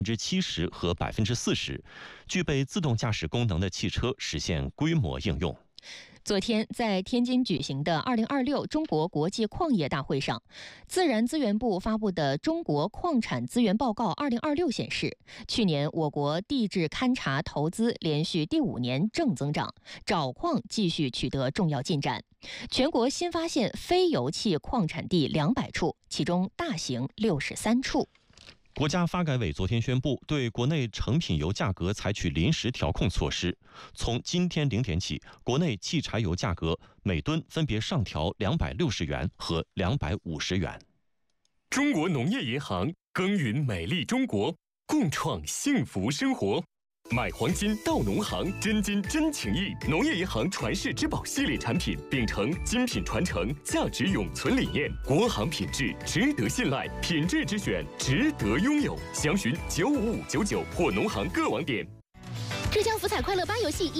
70%和40%，具备自动驾驶功能的汽车实现规模应用。 昨天在天津举行的2026中国国际矿业大会上，自然资源部发布的《中国矿产资源报告2026》显示，去年我国地质勘察投资连续第5年正增长，找矿继续取得重要进展。全国新发现非油气矿产地200处，其中大型63处。 国家发改委昨天宣布，对国内成品油价格采取临时调控措施。从今天0点起，国内汽柴油价格每吨分别上调260元和250元。 中国农业银行耕耘美丽中国，共创幸福生活。买黄金到农行，真金真情谊。农业银行传世之宝系列产品，秉承精品传承、价值永存理念，国行品质值得信赖，品质之选值得拥有。详询95599或农行各网点。 浙江福彩快乐8游戏